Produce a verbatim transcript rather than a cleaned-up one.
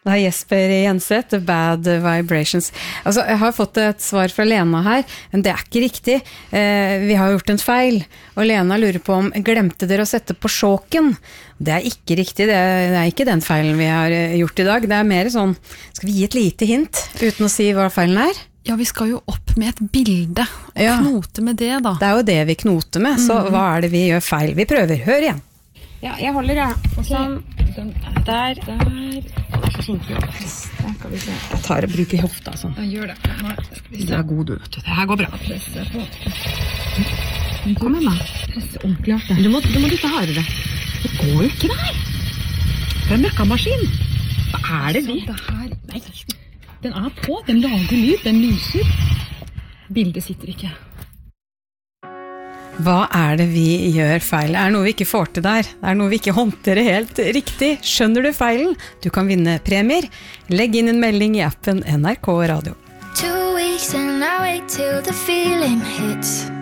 Det er Jesper Jenseth, The Bad Vibrations. Altså, jeg har fått et svar fra Lena her, men det er ikke riktig. Eh, vi har gjort en feil, og Lena lurer på om, glemte dere å sette på sjåken? Det er ikke riktig, det er, det er ikke den feilen vi har gjort i dag. Det er mer sånn, skal vi gi et lite hint, uten å si hva feilen er? Ja, vi skal jo opp med et bilde, og Ja. knote med det da. Det er jo det vi knoter med, så Mhm. hva er det vi gjør feil? Vi prøver, hør igjen. Ja, jeg holder det. Og sånn, der, der. Så sånn, der kan vi se. Jeg tar og bruker hofta sånn. Ja, gjør det. Nå skal vi Du er god, du, vet du. Det her går bra. Kom med meg. Presse ordentlig opp det. Du må, du må litt hardere. Det går jo ikke der. Det er en møkkamaskin. Hva er det vi? Det her, nei, den er på, den lager lyd, den lyser. Bildet sitter ikke. Hva er det vi gjør feil? Det er noe vi ikke får til der. Det er noe vi ikke håndterer helt riktig. Skjønner du feilen? Du kan vinne premier. Legg inn en melding i appen N R K Radio. Two weeks and I wait till the feeling hits.